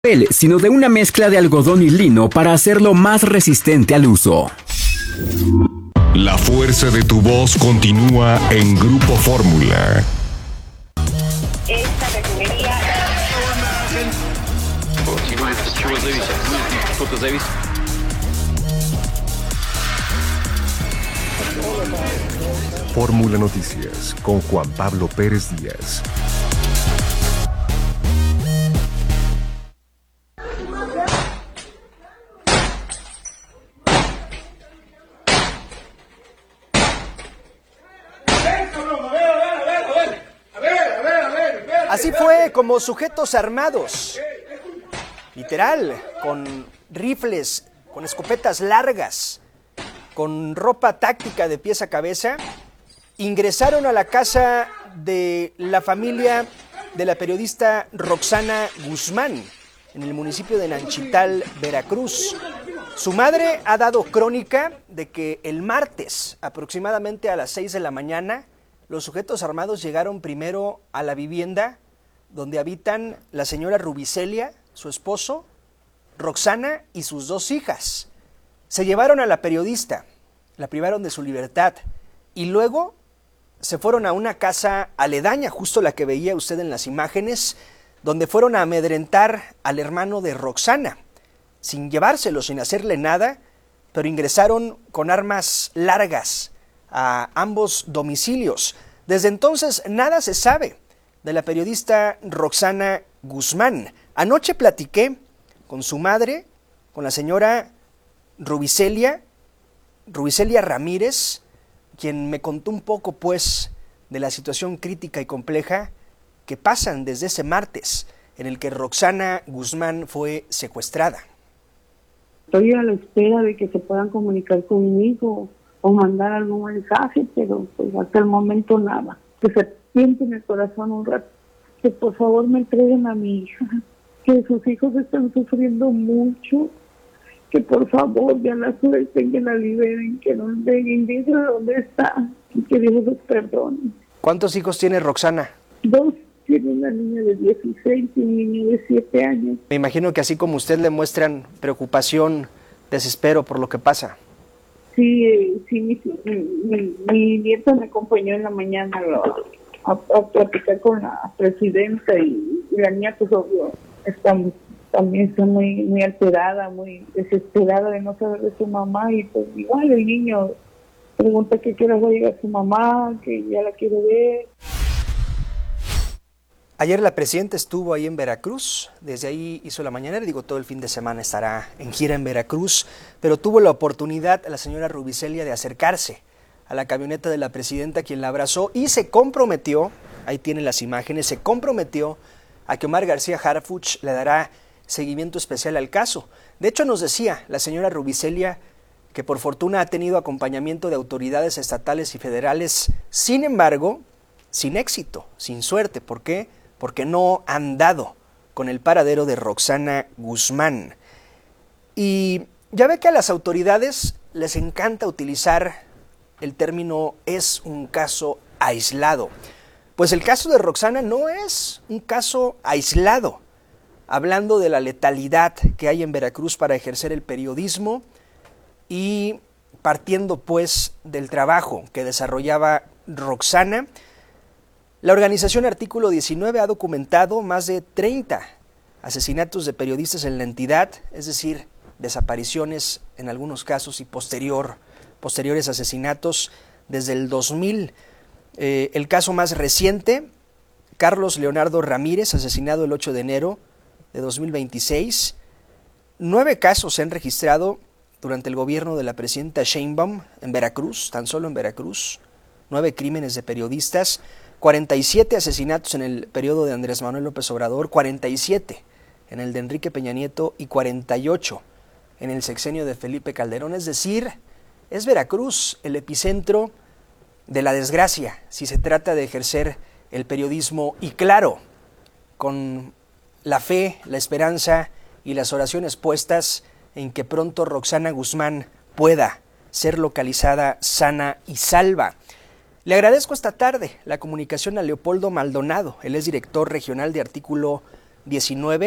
papel, sino de una mezcla de algodón y lino para hacerlo más resistente al uso. La fuerza de tu voz continúa en Grupo Fórmula. Esta refinería... Fórmula Noticias con Juan Pablo Pérez Díaz. Así fue como sujetos armados, literal, con rifles, con escopetas largas, con ropa táctica de pies a cabeza, ingresaron a la casa de la familia de la periodista Roxana Guzmán, en el municipio de Nanchital, Veracruz. Su madre ha dado crónica de que el martes, aproximadamente a las 6 de la mañana, los sujetos armados llegaron primero a la vivienda donde habitan la señora Rubicelia, su esposo, Roxana y sus 2 hijas. Se llevaron a la periodista, la privaron de su libertad y luego se fueron a una casa aledaña, justo la que veía usted en las imágenes, donde fueron a amedrentar al hermano de Roxana, sin llevárselo, sin hacerle nada, pero ingresaron con armas largas a ambos domicilios. Desde entonces nada se sabe de la periodista Roxana Guzmán. Anoche platiqué con su madre, con la señora Rubicelia Ramírez, quien me contó un poco pues de la situación crítica y compleja que pasan desde ese martes en el que Roxana Guzmán fue secuestrada. Estoy a la espera de que se puedan comunicar conmigo o mandar algún mensaje, pero pues hasta el momento nada. Que se siente en el corazón un rato, que por favor me entreguen a mi hija, que sus hijos están sufriendo mucho, que por favor ya la suelten, que la liberen, que nos den, dicen dónde está y que Dios los perdone. ¿Cuántos hijos tiene Roxana? 2, tiene una niña de 16 y un niño de 7 años. Me imagino que así como usted le muestran preocupación, desespero por lo que pasa. Sí, mi nieta me acompañó en la mañana a platicar con la presidenta y la niña pues obvio también está muy alterada, muy desesperada de no saber de su mamá y pues igual el niño pregunta que qué hora va a llegar su mamá, que ya la quiere ver. Ayer la presidenta estuvo ahí en Veracruz, desde ahí hizo la mañanera, todo el fin de semana estará en gira en Veracruz, pero tuvo la oportunidad la señora Rubicelia de acercarse a la camioneta de la presidenta, quien la abrazó y se comprometió, ahí tienen las imágenes, se comprometió a que Omar García Harfuch le dará seguimiento especial al caso. De hecho nos decía la señora Rubicelia que por fortuna ha tenido acompañamiento de autoridades estatales y federales, sin embargo, sin éxito, sin suerte. ¿Por qué? Porque no han dado con el paradero de Roxana Guzmán. Y ya ve que a las autoridades les encanta utilizar el término "es un caso aislado". Pues el caso de Roxana no es un caso aislado. Hablando de la letalidad que hay en Veracruz para ejercer el periodismo y partiendo pues del trabajo que desarrollaba Roxana, la organización Artículo 19 ha documentado más de 30 asesinatos de periodistas en la entidad, es decir, desapariciones en algunos casos y posteriores asesinatos desde el 2000. El caso más reciente, Carlos Leonardo Ramírez, asesinado el 8 de enero de 2026. 9 casos se han registrado durante el gobierno de la presidenta Sheinbaum en Veracruz, tan solo en Veracruz. 9 crímenes de periodistas, 47 asesinatos en el periodo de Andrés Manuel López Obrador, 47 en el de Enrique Peña Nieto y 48 en el sexenio de Felipe Calderón. Es decir, es Veracruz el epicentro de la desgracia si se trata de ejercer el periodismo y claro, con la fe, la esperanza y las oraciones puestas en que pronto Roxana Guzmán pueda ser localizada sana y salva. Le agradezco esta tarde la comunicación a Leopoldo Maldonado, él es director regional de Artículo 19,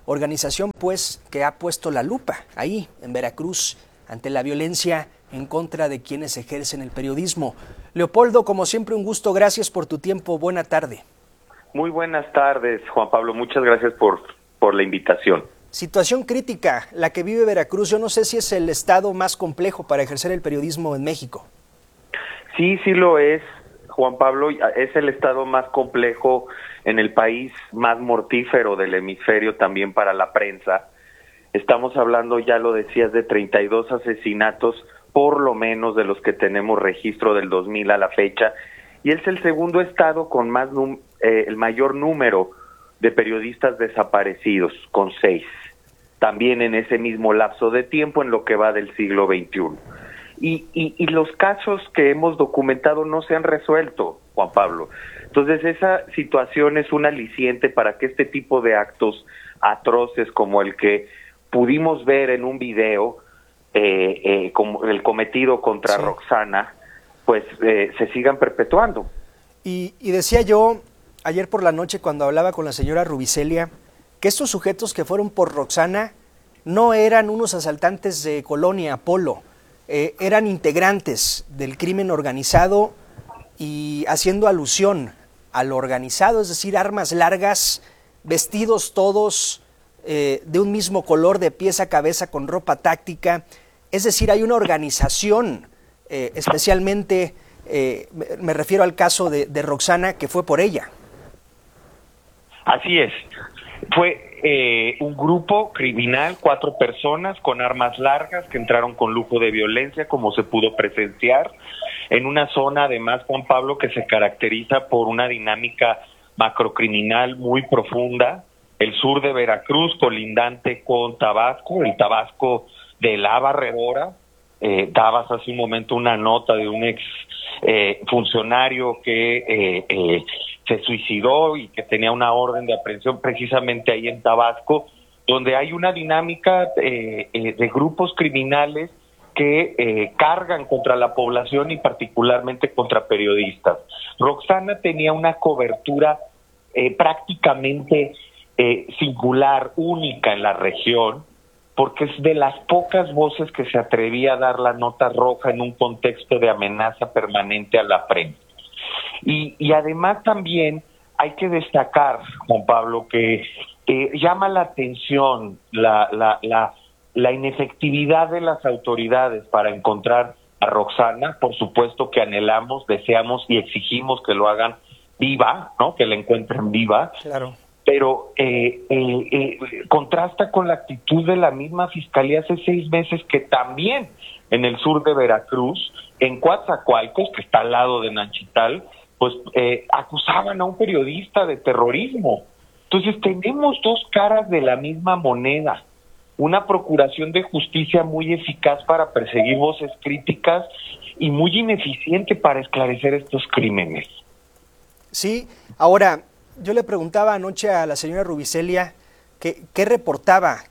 organización pues que ha puesto la lupa ahí en Veracruz ante la violencia en contra de quienes ejercen el periodismo. Leopoldo, como siempre, un gusto, gracias por tu tiempo, buena tarde. Muy buenas tardes, Juan Pablo, muchas gracias por la invitación. Situación crítica, la que vive Veracruz. Yo no sé si es el estado más complejo para ejercer el periodismo en México. Sí lo es, Juan Pablo, es el estado más complejo en el país, más mortífero del hemisferio también para la prensa. Estamos hablando, ya lo decías, de 32 asesinatos, por lo menos de los que tenemos registro del 2000 a la fecha, y es el segundo estado con el mayor número de periodistas desaparecidos, con 6, también en ese mismo lapso de tiempo en lo que va del siglo XXI. Y los casos que hemos documentado no se han resuelto, Juan Pablo. Entonces esa situación es un aliciente para que este tipo de actos atroces como el que pudimos ver en un video, como el cometido contra Roxana, pues se sigan perpetuando. Y decía yo ayer por la noche cuando hablaba con la señora Rubicelia que estos sujetos que fueron por Roxana no eran unos asaltantes de Colonia Apolo, eran integrantes del crimen organizado y haciendo alusión a lo organizado, es decir, armas largas, vestidos todos de un mismo color de pies a cabeza con ropa táctica, es decir, hay una organización, especialmente me refiero al caso de Roxana, que fue por ella. Así es, fue un grupo criminal, 4 personas con armas largas que entraron con lujo de violencia, como se pudo presenciar, en una zona además, Juan Pablo, que se caracteriza por una dinámica macrocriminal muy profunda, el sur de Veracruz, colindante con Tabasco, el Tabasco de la Barredora. Dabas hace un momento una nota de un ex funcionario que se suicidó y que tenía una orden de aprehensión precisamente ahí en Tabasco, donde hay una dinámica de grupos criminales que cargan contra la población y particularmente contra periodistas. Roxana tenía una cobertura prácticamente singular, única en la región, porque es de las pocas voces que se atrevía a dar la nota roja en un contexto de amenaza permanente a la prensa. Y además también hay que destacar, Juan Pablo, que llama la atención la inefectividad de las autoridades para encontrar a Roxana. Por supuesto que anhelamos, deseamos y exigimos que lo hagan viva, ¿no? Que la encuentren viva. Claro. Pero contrasta con la actitud de la misma Fiscalía hace 6 meses, que también en el sur de Veracruz, en Coatzacoalcos, que está al lado de Nanchital, pues acusaban a un periodista de terrorismo. Entonces tenemos 2 caras de la misma moneda, una procuración de justicia muy eficaz para perseguir voces críticas y muy ineficiente para esclarecer estos crímenes. Sí, ahora, yo le preguntaba anoche a la señora Rubicelia qué reporteaba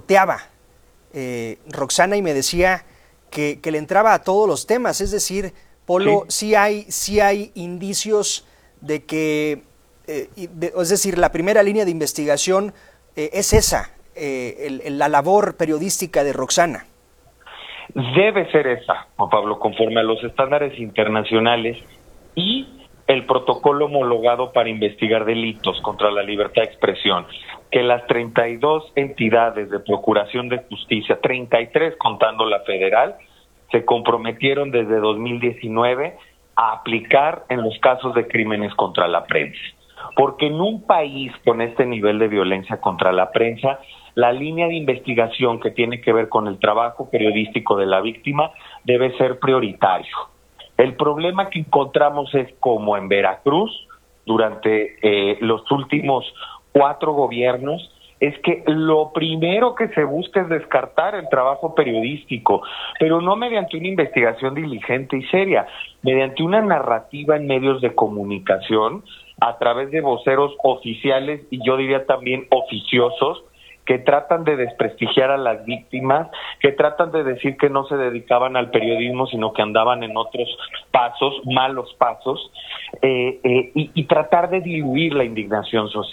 Roxana, y me decía que le entraba a todos los temas, es decir, Polo, sí hay indicios de que, es decir, la primera línea de investigación es esa, la labor periodística de Roxana. Debe ser esa, Juan Pablo, conforme a los estándares internacionales y el protocolo homologado para investigar delitos contra la libertad de expresión, que las 32 entidades de procuración de justicia, 33 contando la federal, se comprometieron desde 2019 a aplicar en los casos de crímenes contra la prensa. Porque en un país con este nivel de violencia contra la prensa, la línea de investigación que tiene que ver con el trabajo periodístico de la víctima debe ser prioritario. El problema que encontramos es, como en Veracruz, durante los últimos 4 gobiernos, es que lo primero que se busca es descartar el trabajo periodístico, pero no mediante una investigación diligente y seria, mediante una narrativa en medios de comunicación, a través de voceros oficiales y yo diría también oficiosos, que tratan de desprestigiar a las víctimas, que tratan de decir que no se dedicaban al periodismo, sino que andaban en otros pasos, malos pasos, y tratar de diluir la indignación social.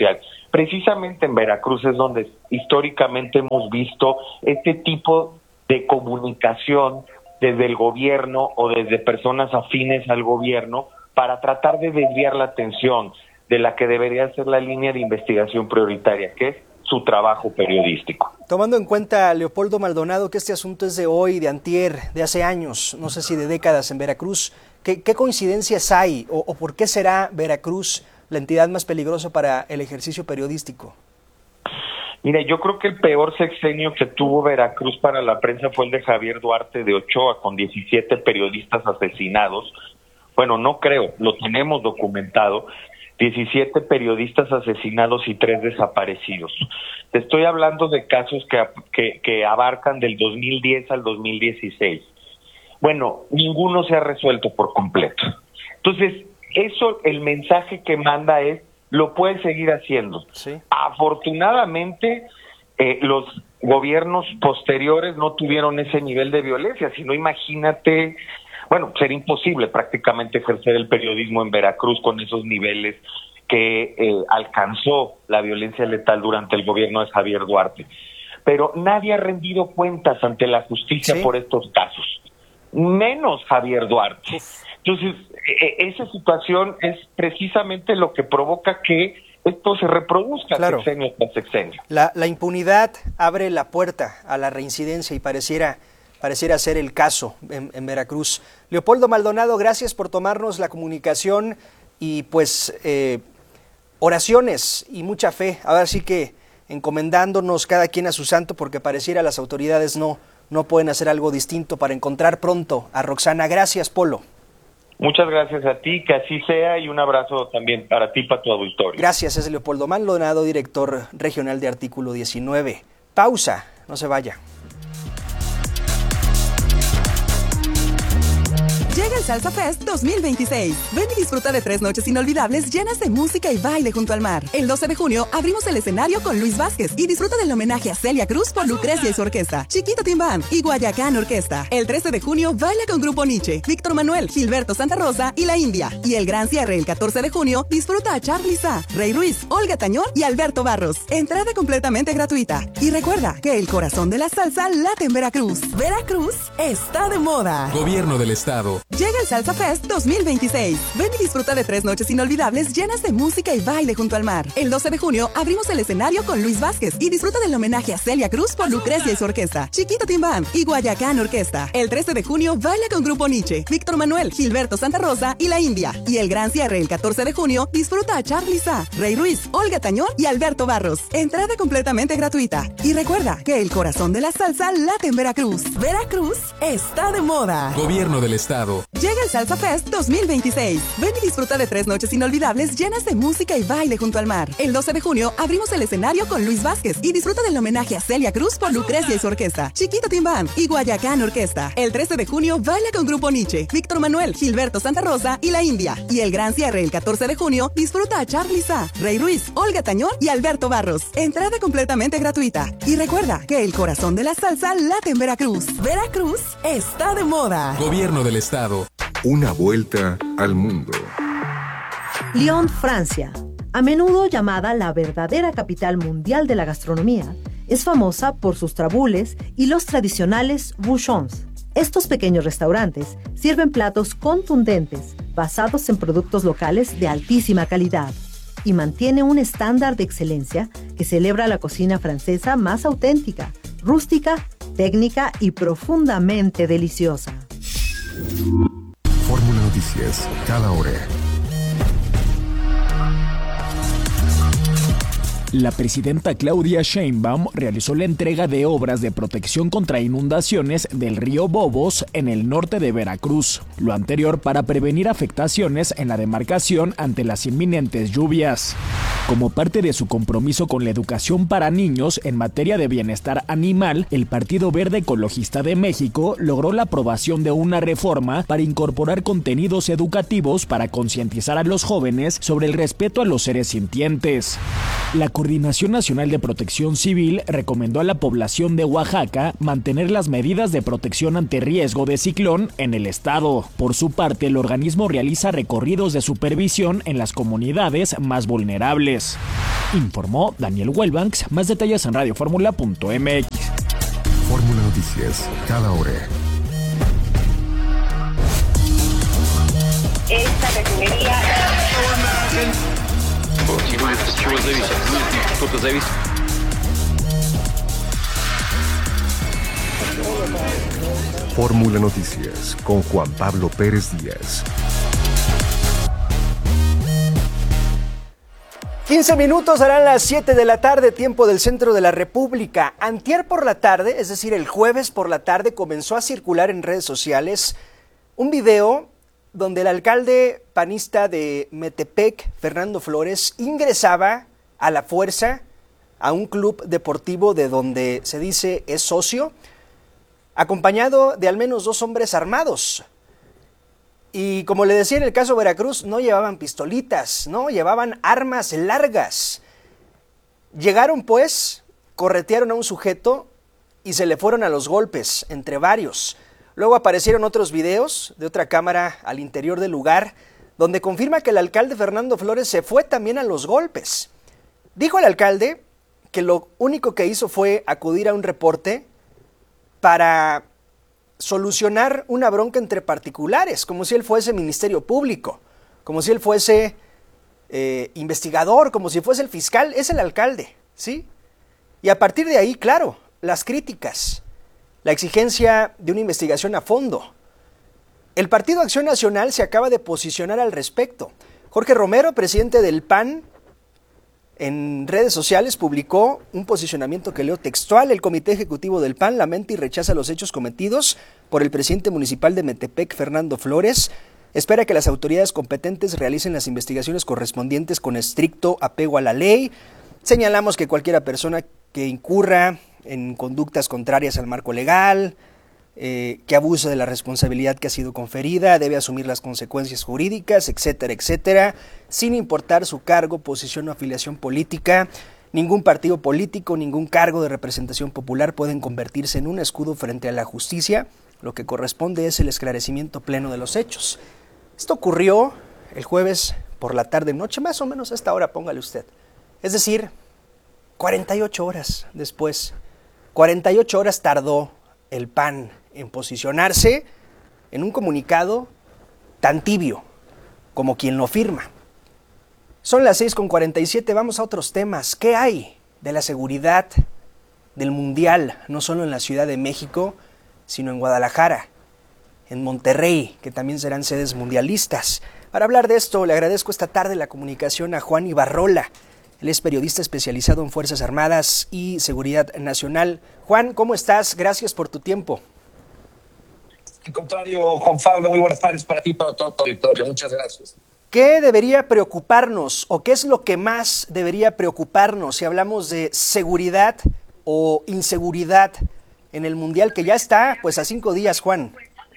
Precisamente en Veracruz es donde históricamente hemos visto este tipo de comunicación desde el gobierno o desde personas afines al gobierno para tratar de desviar la atención de la que debería ser la línea de investigación prioritaria, que es su trabajo periodístico. Tomando en cuenta, Leopoldo Maldonado, que este asunto es de hoy, de antier, de hace años, no sé si de décadas en Veracruz, ¿qué coincidencias hay o por qué será Veracruz la entidad más peligrosa para el ejercicio periodístico? Mira, yo creo que el peor sexenio que tuvo Veracruz para la prensa fue el de Javier Duarte de Ochoa, con 17 periodistas asesinados. Bueno, no creo, lo tenemos documentado. 17 periodistas asesinados y 3 desaparecidos. Te estoy hablando de casos que abarcan del 2010 al 2016. Bueno, ninguno se ha resuelto por completo. Entonces, eso, el mensaje que manda es, lo puede seguir haciendo. Sí. Afortunadamente, los gobiernos posteriores no tuvieron ese nivel de violencia, sino imagínate... Bueno, sería imposible prácticamente ejercer el periodismo en Veracruz con esos niveles que alcanzó la violencia letal durante el gobierno de Javier Duarte. Pero nadie ha rendido cuentas ante la justicia por estos casos, menos Javier Duarte. Entonces, esa situación es precisamente lo que provoca que esto se reproduzca sexenio tras sexenio. La impunidad abre la puerta a la reincidencia y pareciera ser el caso en Veracruz. Leopoldo Maldonado, gracias por tomarnos la comunicación y pues oraciones y mucha fe. Ahora sí que encomendándonos cada quien a su santo, porque pareciera las autoridades no pueden hacer algo distinto para encontrar pronto a Roxana. Gracias, Polo. Muchas gracias a ti, que así sea, y un abrazo también para ti y para tu auditorio. Gracias, es Leopoldo Maldonado, director regional de Artículo 19. Pausa, no se vaya. Llega el Salsa Fest 2026. Ven y disfruta de 3 noches inolvidables llenas de música y baile junto al mar. El 12 de junio abrimos el escenario con Luis Vázquez y disfruta del homenaje a Celia Cruz por Lucrecia y su orquesta, Chiquito Team Band y Guayacán Orquesta. El 13 de junio baila con Grupo Nietzsche, Víctor Manuel, Gilberto Santa Rosa y La India. Y el gran cierre el 14 de junio disfruta a Charly Sa, Rey Ruiz, Olga Tañón y Alberto Barros. Entrada completamente gratuita. Y recuerda que el corazón de la salsa late en Veracruz. Veracruz está de moda. Gobierno del Estado. Llega el Salsa Fest 2026. Ven y disfruta de 3 noches inolvidables llenas de música y baile junto al mar. El 12 de junio abrimos el escenario con Luis Vázquez y disfruta del homenaje a Celia Cruz por Lucrecia y su orquesta, Chiquito Team Band y Guayacán Orquesta. El 13 de junio baila con Grupo Nietzsche, Víctor Manuel, Gilberto Santa Rosa y La India. Y el gran cierre el 14 de junio disfruta a Charly Sa, Rey Ruiz, Olga Tañón y Alberto Barros. Entrada completamente gratuita. Y recuerda que el corazón de la salsa late en Veracruz. Veracruz está de moda. Gobierno del Estado. Llega el Salsa Fest 2026. Ven y disfruta de 3 noches inolvidables llenas de música y baile junto al mar. El 12 de junio abrimos el escenario con Luis Vázquez y disfruta del homenaje a Celia Cruz por Lucrecia y su orquesta, Chiquito Team Band y Guayacán Orquesta. El 13 de junio baila con Grupo Nietzsche, Víctor Manuel, Gilberto Santa Rosa y La India. Y el gran cierre el 14 de junio disfruta a Charly Sa, Rey Ruiz, Olga Tañón y Alberto Barros. Entrada completamente gratuita. Y recuerda que el corazón de la salsa late en Veracruz. Veracruz está de moda. Gobierno del Estado. Una vuelta al mundo. Lyon, Francia, a menudo llamada la verdadera capital mundial de la gastronomía, es famosa por sus trabules y los tradicionales bouchons. Estos pequeños restaurantes sirven platos contundentes basados en productos locales de altísima calidad y mantiene un estándar de excelencia que celebra la cocina francesa más auténtica, rústica, técnica y profundamente deliciosa. Fórmula Noticias, cada hora. La presidenta Claudia Sheinbaum realizó la entrega de obras de protección contra inundaciones del río Bobos en el norte de Veracruz, lo anterior para prevenir afectaciones en la demarcación ante las inminentes lluvias. Como parte de su compromiso con la educación para niños en materia de bienestar animal, el Partido Verde Ecologista de México logró la aprobación de una reforma para incorporar contenidos educativos para concientizar a los jóvenes sobre el respeto a los seres sintientes. La Coordinación Nacional de Protección Civil recomendó a la población de Oaxaca mantener las medidas de protección ante riesgo de ciclón en el estado. Por su parte, el organismo realiza recorridos de supervisión en las comunidades más vulnerables. Informó Daniel Wellbanks. Más detalles en radioformula.mx. Fórmula Noticias, cada hora. Esta refinería... Fórmula Noticias con Juan Pablo Pérez Díaz. 15 minutos harán las 7 de la tarde, tiempo del centro de la República. Antier por la tarde, es decir, el jueves por la tarde, comenzó a circular en redes sociales un video donde el alcalde panista de Metepec, Fernando Flores, ingresaba a la fuerza a un club deportivo de donde se dice es socio, acompañado de al menos 2 hombres armados. Y como le decía en el caso Veracruz, no llevaban pistolitas, no, llevaban armas largas. Llegaron pues, corretearon a un sujeto y se le fueron a los golpes, entre varios. Luego aparecieron otros videos de otra cámara al interior del lugar, donde confirma que el alcalde Fernando Flores se fue también a los golpes. Dijo el alcalde que lo único que hizo fue acudir a un reporte para solucionar una bronca entre particulares, como si él fuese Ministerio Público, como si él fuese investigador, como si fuese el fiscal. Es el alcalde, ¿sí? Y a partir de ahí, claro, las críticas, la exigencia de una investigación a fondo. El Partido Acción Nacional se acaba de posicionar al respecto. Jorge Romero, presidente del PAN, en redes sociales publicó un posicionamiento que leo textual. El Comité Ejecutivo del PAN lamenta y rechaza los hechos cometidos por el presidente municipal de Metepec, Fernando Flores. Espera que las autoridades competentes realicen las investigaciones correspondientes con estricto apego a la ley. Señalamos que cualquier persona que incurra en conductas contrarias al marco legal, que abuse de la responsabilidad que ha sido conferida, debe asumir las consecuencias jurídicas, etcétera, etcétera, sin importar su cargo, posición o afiliación política. Ningún partido político, ningún cargo de representación popular pueden convertirse en un escudo frente a la justicia. Lo que corresponde es el esclarecimiento pleno de los hechos. Esto ocurrió el jueves por la tarde-noche, más o menos a esta hora, póngale usted. Es decir, 48 horas después. 48 horas tardó el PAN en posicionarse en un comunicado tan tibio como quien lo firma. Son las 6:47, vamos a otros temas. ¿Qué hay de la seguridad del Mundial, no solo en la Ciudad de México, sino en Guadalajara, en Monterrey, que también serán sedes mundialistas? Para hablar de esto, le agradezco esta tarde la comunicación a Juan Ibarrola. Él es periodista especializado en Fuerzas Armadas y Seguridad Nacional. Juan, ¿cómo estás? Gracias por tu tiempo. Al contrario, Juan Pablo, muy buenas tardes para ti y para todo tu auditorio. Muchas gracias. ¿Qué debería preocuparnos o qué es lo que más debería preocuparnos si hablamos de seguridad o inseguridad en el Mundial que ya está pues a 5 días, Juan?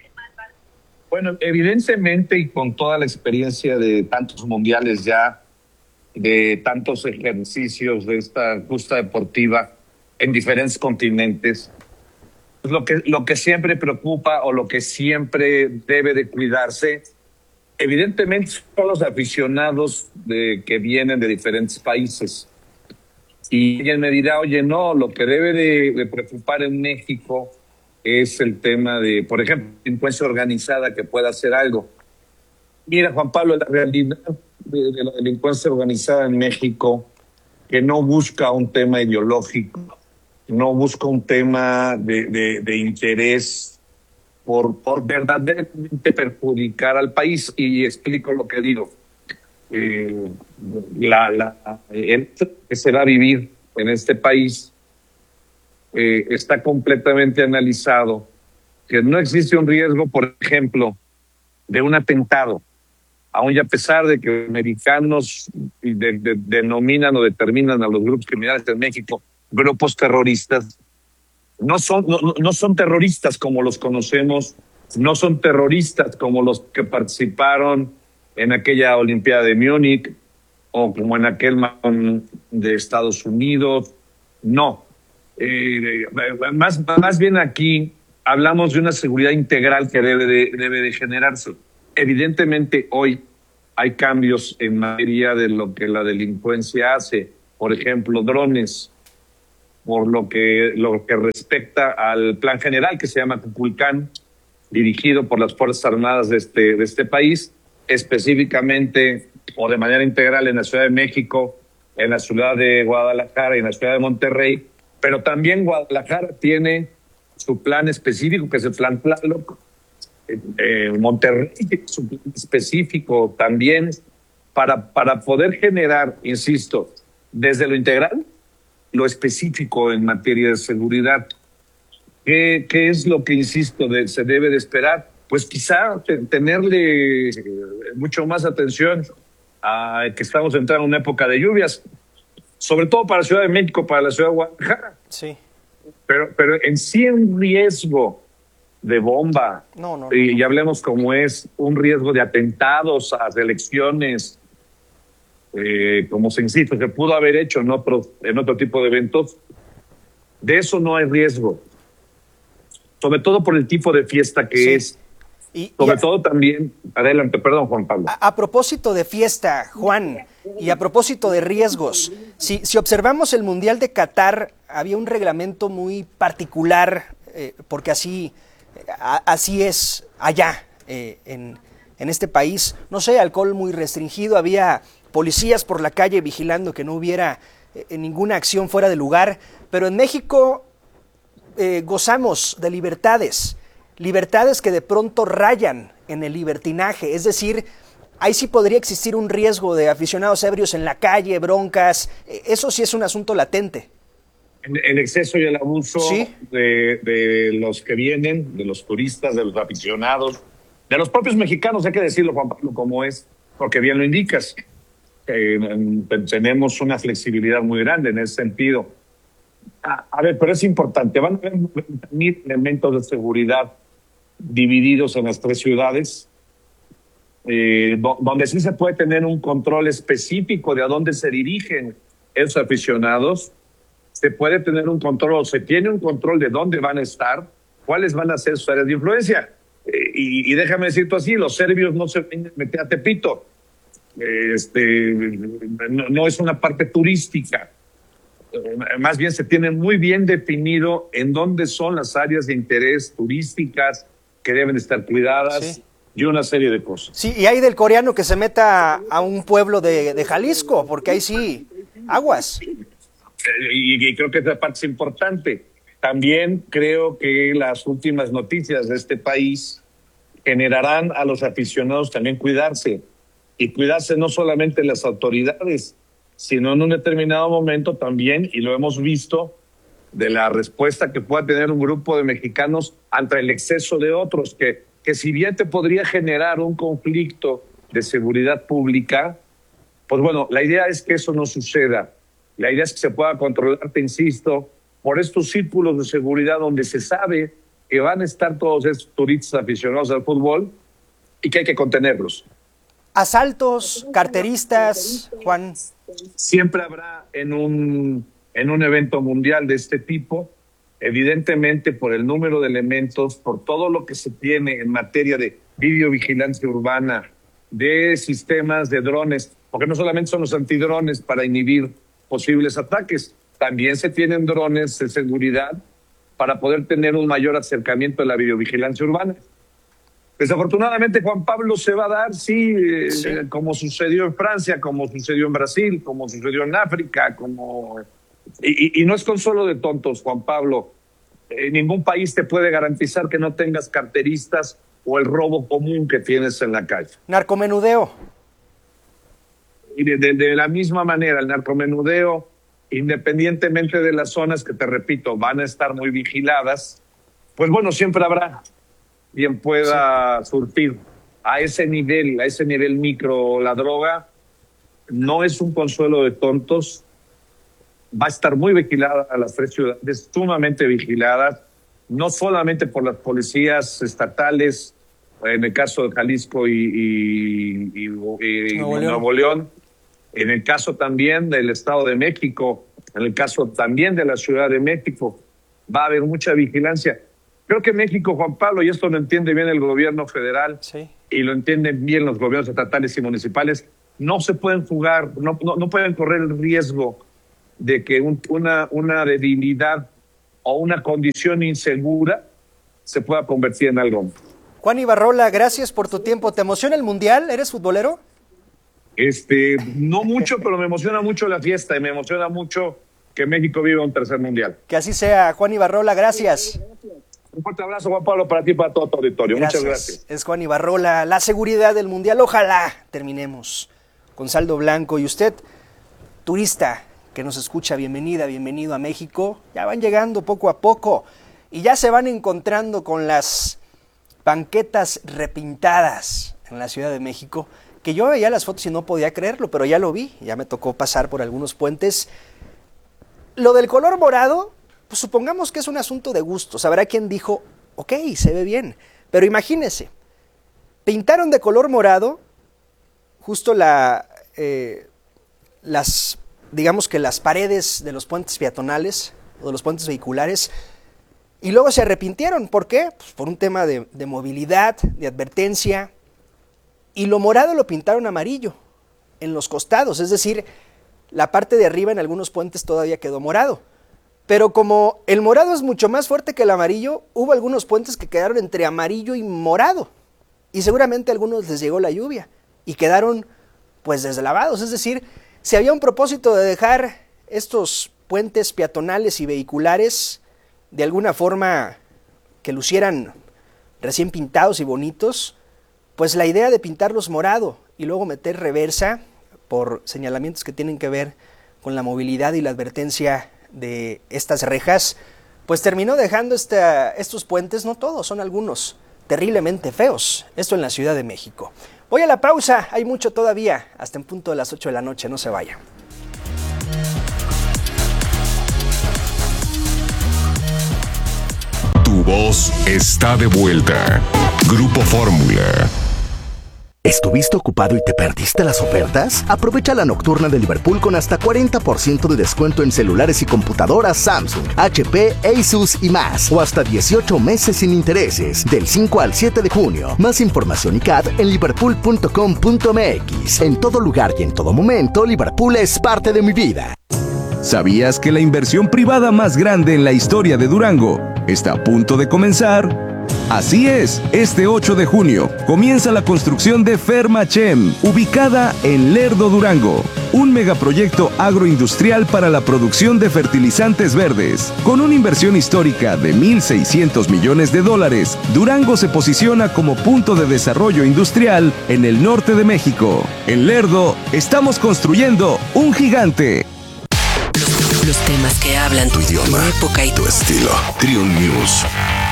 Bueno, evidentemente y con toda la experiencia de tantos mundiales ya, de tantos ejercicios de esta justa deportiva en diferentes continentes, lo que siempre preocupa o lo que siempre debe de cuidarse, evidentemente son los aficionados que vienen de diferentes países. Y alguien me dirá, oye, no, lo que debe de preocupar en México es el tema de, por ejemplo, delincuencia organizada que pueda hacer algo. Mira, Juan Pablo, la realidad de la delincuencia organizada en México, que no busca un tema ideológico, no busca un tema de interés por verdaderamente perjudicar al país. Y explico lo que digo. El que se va a vivir en este país está completamente analizado, que no existe un riesgo, por ejemplo, de un atentado, aun y a pesar de que americanos denominan o determinan a los grupos criminales de México grupos terroristas, no son terroristas como los conocemos, no son terroristas como los que participaron en aquella Olimpiada de Múnich, o como en aquel maratón de Estados Unidos. No. Más bien aquí hablamos de una seguridad integral que debe de generarse. Evidentemente hoy hay cambios en materia de lo que la delincuencia hace. Por ejemplo, drones, por lo que respecta al plan general que se llama Cuculcán, dirigido por las Fuerzas Armadas de este país, específicamente o de manera integral en la Ciudad de México, en la ciudad de Guadalajara y en la ciudad de Monterrey, pero también Guadalajara tiene su plan específico, que es el plan Tlaloc. Monterrey tiene su plan específico también para poder generar, insisto, desde lo integral, lo específico en materia de seguridad. ¿Qué es lo que, insisto, se debe de esperar? Pues quizá tenerle mucho más atención a que estamos entrando en una época de lluvias, sobre todo para la Ciudad de México, para la Ciudad de Guadalajara. Sí. Pero en sí un riesgo de bomba, y hablemos como es, un riesgo de atentados a elecciones, como se insiste, se pudo haber hecho en otro tipo de eventos, de eso no hay riesgo. Sobre todo por el tipo de fiesta que es. Sobre todo también, adelante, perdón, Juan Pablo. A propósito de fiesta, Juan, y a propósito de riesgos, si observamos el Mundial de Qatar, había un reglamento muy particular, porque así es allá, en este país. No sé, alcohol muy restringido, había policías por la calle vigilando que no hubiera ninguna acción fuera de lugar, pero en México gozamos de libertades que de pronto rayan en el libertinaje, es decir, ahí sí podría existir un riesgo de aficionados ebrios en la calle, broncas, eso sí es un asunto latente. El exceso y el abuso de los que vienen, de los turistas, de los aficionados, de los propios mexicanos, hay que decirlo, Juan Pablo, como es, porque bien lo indicas. Tenemos una flexibilidad muy grande en ese sentido. A ver, pero es importante, van a haber 1,000 elementos de seguridad divididos en las 3 ciudades, donde sí se puede tener un control específico de a dónde se dirigen esos aficionados. Se puede tener un control, o se tiene un control de dónde van a estar, cuáles van a ser sus áreas de influencia. Y déjame decirte así, los serbios no se meten a Tepito. No es una parte turística. Más bien se tiene muy bien definido en dónde son las áreas de interés turísticas que deben estar cuidadas y una serie de cosas. Sí, y hay del coreano que se meta a un pueblo de Jalisco, porque ahí sí, aguas. Y creo que esa parte es importante. También creo que las últimas noticias de este país generarán a los aficionados también cuidarse. Y cuidarse no solamente las autoridades, sino en un determinado momento también, y lo hemos visto, de la respuesta que pueda tener un grupo de mexicanos ante el exceso de otros, que si bien te podría generar un conflicto de seguridad pública, pues bueno, la idea es que eso no suceda. La idea es que se pueda controlar, te insisto, por estos círculos de seguridad donde se sabe que van a estar todos estos turistas aficionados al fútbol y que hay que contenerlos. Asaltos, carteristas, Juan. Siempre habrá en un evento mundial de este tipo, evidentemente por el número de elementos, por todo lo que se tiene en materia de videovigilancia urbana, de sistemas de drones, porque no solamente son los antidrones para inhibir posibles ataques, también se tienen drones de seguridad para poder tener un mayor acercamiento a la videovigilancia urbana. Desafortunadamente, Juan Pablo, se va a dar, como sucedió en Francia, como sucedió en Brasil, como sucedió en África, y no es consuelo de tontos, Juan Pablo. Ningún país te puede garantizar que no tengas carteristas o el robo común que tienes en la calle. Narcomenudeo. Y de la misma manera, el narcomenudeo, independientemente de las zonas que, te repito, van a estar muy vigiladas, pues bueno, siempre habrá quien pueda surtir a ese nivel micro la droga. No es un consuelo de tontos. Va a estar muy vigilada a las 3 ciudades, sumamente vigiladas, no solamente por las policías estatales, en el caso de Jalisco y Nuevo León, En el caso también del Estado de México, en el caso también de la Ciudad de México, va a haber mucha vigilancia. Creo que México, Juan Pablo, y esto lo entiende bien el gobierno federal, sí, y lo entienden bien los gobiernos estatales y municipales, no se pueden jugar, no pueden correr el riesgo de que una debilidad o una condición insegura se pueda convertir en algo. Juan Ibarrola, gracias por tu tiempo. ¿Te emociona el Mundial? ¿Eres futbolero? No mucho, pero me emociona mucho la fiesta y me emociona mucho que México viva un tercer mundial. Que así sea, Juan Ibarrola, gracias. Un fuerte abrazo, Juan Pablo, para ti y para todo tu auditorio. Gracias. Muchas gracias. Es Juan Ibarrola, la seguridad del Mundial. Ojalá terminemos con saldo blanco. Y usted, turista que nos escucha, bienvenida, bienvenido a México. Ya van llegando poco a poco y ya se van encontrando con las banquetas repintadas en la Ciudad de México, que yo veía las fotos y no podía creerlo, pero ya lo vi, ya me tocó pasar por algunos puentes. Lo del color morado, pues supongamos que es un asunto de gustos. Habrá quien dijo, ok, se ve bien, pero imagínese, pintaron de color morado justo digamos que las paredes de los puentes peatonales o de los puentes vehiculares, y luego se arrepintieron. ¿Por qué? Pues por un tema de movilidad, de advertencia. Y lo morado lo pintaron amarillo en los costados, es decir, la parte de arriba en algunos puentes todavía quedó morado. Pero como el morado es mucho más fuerte que el amarillo, hubo algunos puentes que quedaron entre amarillo y morado. Y seguramente a algunos les llegó la lluvia y quedaron pues deslavados. Es decir, si había un propósito de dejar estos puentes peatonales y vehiculares de alguna forma que lucieran recién pintados y bonitos, pues la idea de pintarlos morado y luego meter reversa por señalamientos que tienen que ver con la movilidad y la advertencia de estas rejas, pues terminó dejando estos puentes, no todos, son algunos, terriblemente feos. Esto en la Ciudad de México. Voy a la pausa, hay mucho todavía, hasta en punto de las 8 de la noche, no se vaya. Tu voz está de vuelta. Grupo Fórmula. ¿Estuviste ocupado y te perdiste las ofertas? Aprovecha la nocturna de Liverpool con hasta 40% de descuento en celulares y computadoras Samsung, HP, Asus y más. O hasta 18 meses sin intereses, del 5 al 7 de junio. Más información y CAD en liverpool.com.mx. En todo lugar y en todo momento, Liverpool es parte de mi vida. ¿Sabías que la inversión privada más grande en la historia de Durango está a punto de comenzar? Así es, este 8 de junio comienza la construcción de Fermachem, ubicada en Lerdo, Durango, un megaproyecto agroindustrial para la producción de fertilizantes verdes. Con una inversión histórica de $1,600 millones, Durango se posiciona como punto de desarrollo industrial en el norte de México. En Lerdo, estamos construyendo un gigante. Los temas que hablan tu idioma, tu época y tu estilo. Trio News.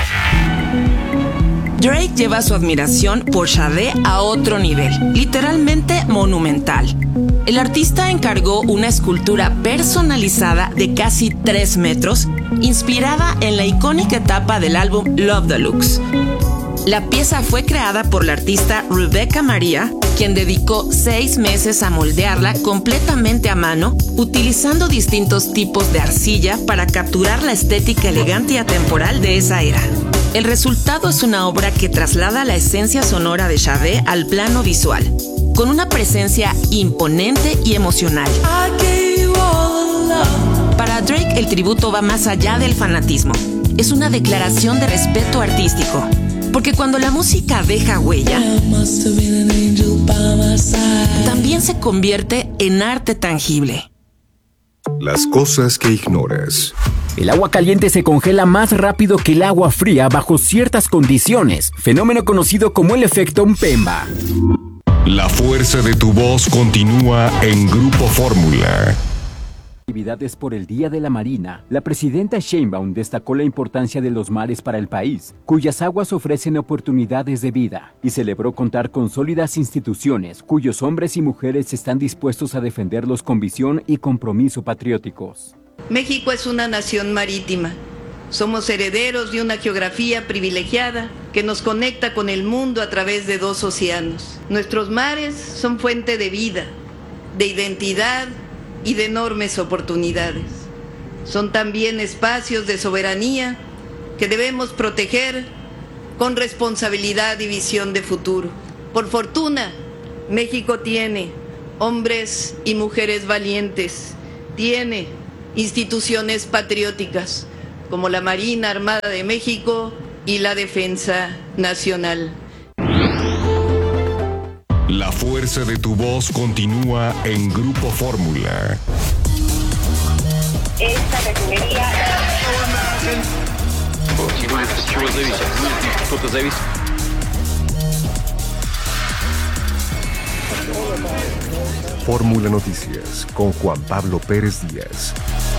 Drake lleva su admiración por Sade a otro nivel, literalmente monumental. El artista encargó una escultura personalizada de casi 3 metros, inspirada en la icónica etapa del álbum Love Deluxe. La pieza fue creada por la artista Rebecca Maria, quien dedicó 6 meses a moldearla completamente a mano, utilizando distintos tipos de arcilla para capturar la estética elegante y atemporal de esa era. El resultado es una obra que traslada la esencia sonora de Sade al plano visual, con una presencia imponente y emocional. Para Drake, el tributo va más allá del fanatismo. Es una declaración de respeto artístico, porque cuando la música deja huella, también se convierte en arte tangible. Las cosas que ignoras. El agua caliente se congela más rápido que el agua fría bajo ciertas condiciones, fenómeno conocido como el efecto Mpemba. La fuerza de tu voz continúa en Grupo Fórmula. Actividades por el Día de la Marina, la presidenta Sheinbaum destacó la importancia de los mares para el país, cuyas aguas ofrecen oportunidades de vida, y celebró contar con sólidas instituciones, cuyos hombres y mujeres están dispuestos a defenderlos con visión y compromiso patrióticos. México es una nación marítima. Somos herederos de una geografía privilegiada que nos conecta con el mundo a través de 2 océanos. Nuestros mares son fuente de vida, de identidad y de enormes oportunidades. Son también espacios de soberanía que debemos proteger con responsabilidad y visión de futuro. Por fortuna, México tiene hombres y mujeres valientes, tiene instituciones patrióticas como la Marina Armada de México y la Defensa Nacional. La fuerza de tu voz continúa en Grupo Fórmula. Esta refinería... Fórmula Noticias con Juan Pablo Pérez Díaz.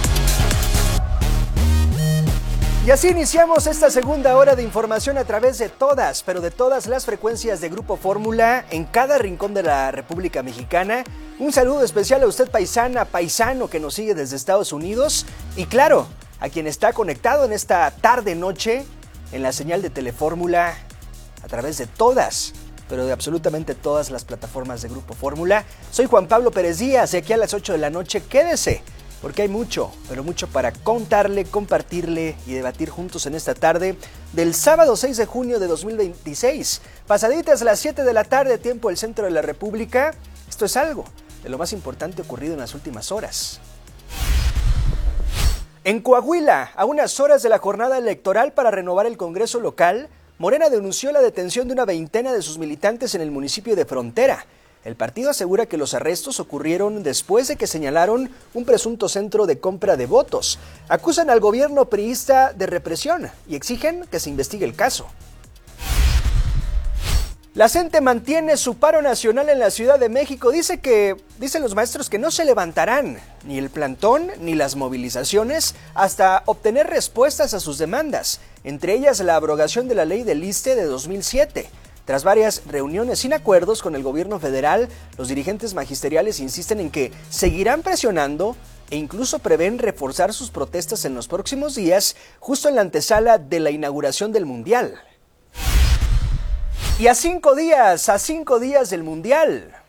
Y así iniciamos esta segunda hora de información a través de todas, pero de todas las frecuencias de Grupo Fórmula en cada rincón de la República Mexicana. Un saludo especial a usted, paisana, paisano que nos sigue desde Estados Unidos. Y claro, a quien está conectado en esta tarde-noche en la señal de Telefórmula a través de todas, pero de absolutamente todas las plataformas de Grupo Fórmula. Soy Juan Pablo Pérez Díaz y aquí a las 8 de la noche quédese, porque hay mucho, pero mucho para contarle, compartirle y debatir juntos en esta tarde del sábado 6 de junio de 2026. Pasaditas las 7 de la tarde, tiempo del centro de la República. Esto es algo de lo más importante ocurrido en las últimas horas. En Coahuila, a unas horas de la jornada electoral para renovar el Congreso local, Morena denunció la detención de una veintena de sus militantes en el municipio de Frontera. El partido asegura que los arrestos ocurrieron después de que señalaron un presunto centro de compra de votos. Acusan al gobierno priista de represión y exigen que se investigue el caso. La CENTE mantiene su paro nacional en la Ciudad de México. Dicen los maestros que no se levantarán ni el plantón ni las movilizaciones hasta obtener respuestas a sus demandas, entre ellas la abrogación de la ley del ISSSTE de 2007. Tras varias reuniones sin acuerdos con el gobierno federal, los dirigentes magisteriales insisten en que seguirán presionando e incluso prevén reforzar sus protestas en los próximos días, justo en la antesala de la inauguración del Mundial. Y a cinco días del Mundial,